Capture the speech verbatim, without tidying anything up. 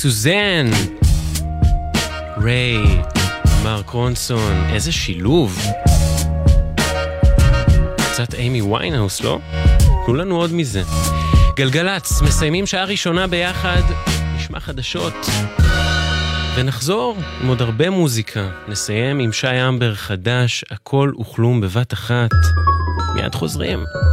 סוזן, ריי, מרק רונסון, איזה שילוב. קצת אימי ויינהאוס, לא? תנו לנו עוד מזה. גלגלץ, מסיימים שעה ראשונה ביחד, נשמע חדשות, ונחזור עם עוד הרבה מוזיקה. נסיים עם שי אמבר חדש, הכל וכלום בבת אחת. מיד חוזרים.